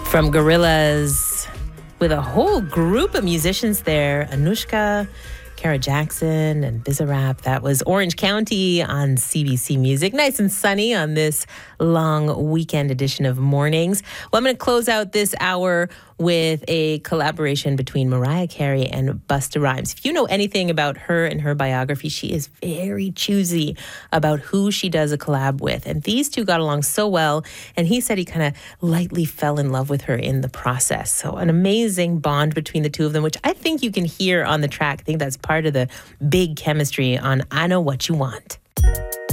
From Gorillaz, with a whole group of musicians there. Anushka, Kara Jackson, and Bizarrap. That was Orange County on CBC Music. Nice and sunny on this long weekend edition of Mornings. Well, I'm going to close out this hour with a collaboration between Mariah Carey and Busta Rhymes. If you know anything about her and her biography, she is very choosy about who she does a collab with. And these two got along so well. And he said he kind of lightly fell in love with her in the process. So an amazing bond between the two of them, which I think you can hear on the track. I think that's part of the big chemistry on I Know What You Want.